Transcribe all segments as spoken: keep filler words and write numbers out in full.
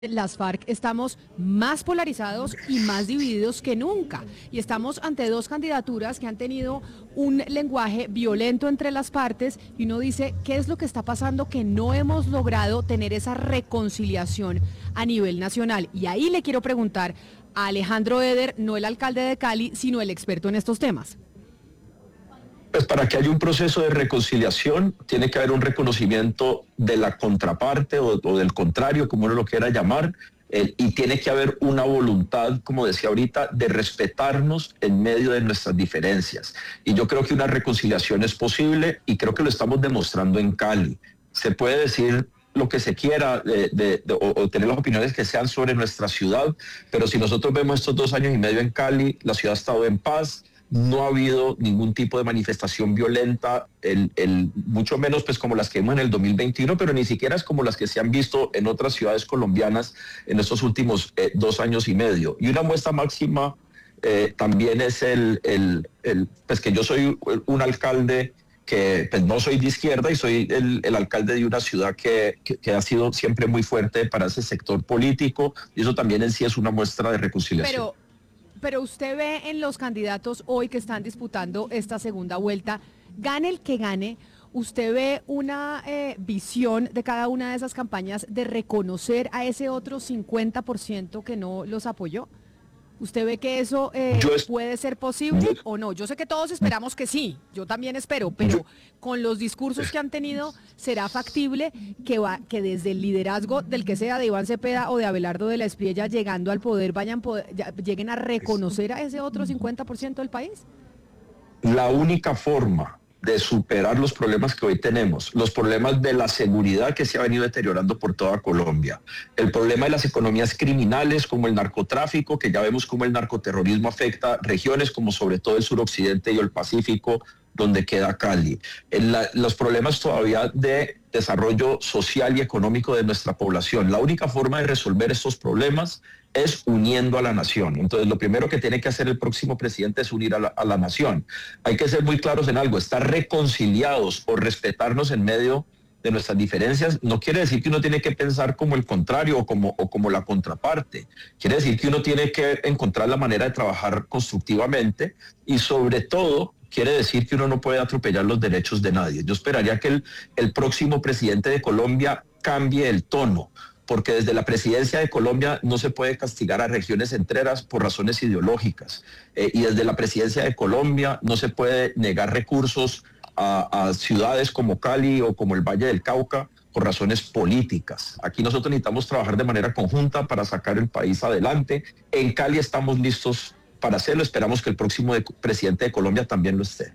Las FARC estamos más polarizados y más divididos que nunca. Y estamos ante dos candidaturas que han tenido un lenguaje violento entre las partes y uno dice, ¿qué es lo que está pasando que no hemos logrado tener esa reconciliación a nivel nacional? Y ahí le quiero preguntar a Alejandro Eder, no el alcalde de Cali, sino el experto en estos temas. Pues para que haya un proceso de reconciliación tiene que haber un reconocimiento de la contraparte o, o del contrario, como uno lo quiera llamar, eh, y tiene que haber una voluntad, como decía ahorita, de respetarnos en medio de nuestras diferencias. Y yo creo que una reconciliación es posible y creo que lo estamos demostrando en Cali. Se puede decir lo que se quiera de, de, de, o, o tener las opiniones que sean sobre nuestra ciudad, pero si nosotros vemos estos dos años y medio en Cali, la ciudad ha estado en paz. No ha habido ningún tipo de manifestación violenta, el, el, mucho menos pues como las que vimos en el dos mil veintiuno, pero ni siquiera es como las que se han visto en otras ciudades colombianas en estos últimos eh, dos años y medio. Y una muestra máxima eh, también es el, el, el, pues que yo soy un alcalde que pues no soy de izquierda y soy el, el alcalde de una ciudad que, que, que ha sido siempre muy fuerte para ese sector político, y eso también en sí es una muestra de reconciliación. Pero... Pero usted ve en los candidatos hoy que están disputando esta segunda vuelta, gane el que gane, ¿usted ve una eh, visión de cada una de esas campañas de reconocer a ese otro cincuenta por ciento que no los apoyó? ¿Usted ve que eso eh, es, puede ser posible yo, o no? Yo sé que todos esperamos que sí, yo también espero, pero yo, con los discursos que han tenido, ¿será factible que, va, que desde el liderazgo del que sea de Iván Cepeda o de Abelardo de la Espriella llegando al poder, vayan poder, ya, lleguen a reconocer a ese otro cincuenta por ciento del país? La única forma de superar los problemas que hoy tenemos, los problemas de la seguridad que se ha venido deteriorando por toda Colombia, el problema de las economías criminales como el narcotráfico, que ya vemos cómo el narcoterrorismo afecta regiones como sobre todo el suroccidente y el Pacífico, donde queda Cali, el, la, los problemas todavía de desarrollo social y económico de nuestra población. La única forma de resolver estos problemas es uniendo a la nación. Entonces, lo primero que tiene que hacer el próximo presidente es unir a la, a la nación. Hay que ser muy claros en algo, estar reconciliados o respetarnos en medio de nuestras diferencias no quiere decir que uno tiene que pensar como el contrario o como, o como la contraparte. Quiere decir que uno tiene que encontrar la manera de trabajar constructivamente y sobre todo quiere decir que uno no puede atropellar los derechos de nadie. Yo esperaría que el, el próximo presidente de Colombia cambie el tono, porque desde la presidencia de Colombia no se puede castigar a regiones enteras por razones ideológicas. Eh, y desde la presidencia de Colombia no se puede negar recursos a, a ciudades como Cali o como el Valle del Cauca por razones políticas. Aquí nosotros necesitamos trabajar de manera conjunta para sacar el país adelante. En Cali estamos listos para hacerlo. Esperamos que el próximo de, presidente de Colombia también lo esté.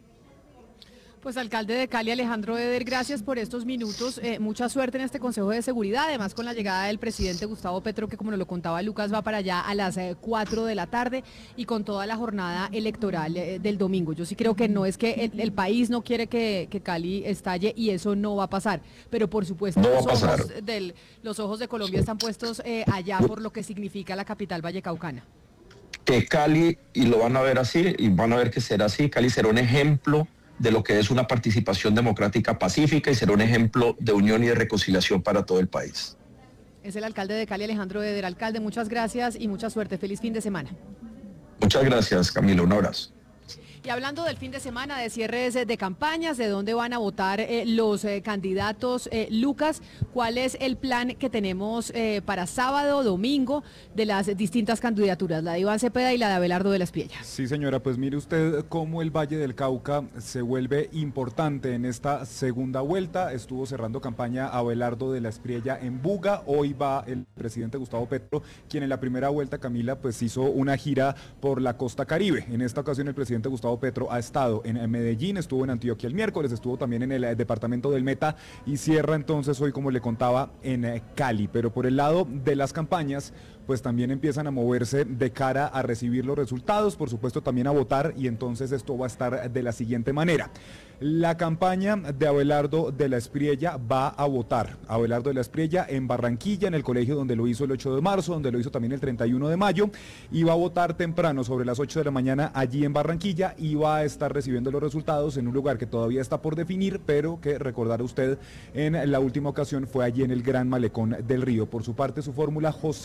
Pues alcalde de Cali, Alejandro Eder, gracias por estos minutos, eh, mucha suerte en este Consejo de Seguridad, además con la llegada del presidente Gustavo Petro, que como nos lo contaba Lucas, va para allá a las eh, cuatro de la tarde y con toda la jornada electoral eh, del domingo. Yo sí creo que no es que el, el país no quiere que, que Cali estalle y eso no va a pasar, pero por supuesto no los, ojos del, los ojos de Colombia están puestos eh, allá por lo que significa la capital vallecaucana. Que Cali, y lo van a ver así, y van a ver que será así, Cali será un ejemplo de lo que es una participación democrática pacífica y será un ejemplo de unión y de reconciliación para todo el país. Es el alcalde de Cali, Alejandro Eder. Alcalde, muchas gracias y mucha suerte. Feliz fin de semana. Muchas gracias, Camilo. Un abrazo. Y hablando del fin de semana, de cierres de campañas, de dónde van a votar eh, los eh, candidatos, eh, Lucas, ¿cuál es el plan que tenemos eh, para sábado, domingo, de las distintas candidaturas, la de Iván Cepeda y la de Abelardo de la Espriella? Sí, señora, pues mire usted cómo el Valle del Cauca se vuelve importante en esta segunda vuelta. Estuvo cerrando campaña Abelardo de la Espriella en Buga. Hoy va el presidente Gustavo Petro, quien en la primera vuelta, Camila, pues hizo una gira por la costa Caribe. En esta ocasión el presidente Gustavo Petro ha estado en Medellín, estuvo en Antioquia el miércoles, estuvo también en el departamento del Meta y cierra entonces hoy, como le contaba, en Cali. Pero por el lado de las campañas, pues también empiezan a moverse de cara a recibir los resultados, por supuesto también a votar, y entonces esto va a estar de la siguiente manera. La campaña de Abelardo de la Espriella va a votar. Abelardo de la Espriella en Barranquilla, en el colegio donde lo hizo el ocho de marzo, donde lo hizo también el treinta y uno de mayo, y va a votar temprano sobre las ocho de la mañana allí en Barranquilla y va a estar recibiendo los resultados en un lugar que todavía está por definir, pero que recordará usted en la última ocasión fue allí en el Gran Malecón del Río. Por su parte, su fórmula, José